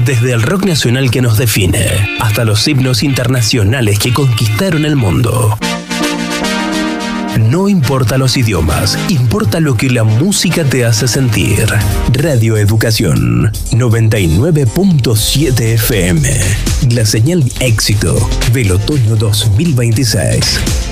Desde el rock nacional que nos define, hasta los himnos internacionales que conquistaron el mundo. No importa los idiomas, importa lo que la música te hace sentir. Radio Educación 99.7 FM. La señal éxito del otoño 2026.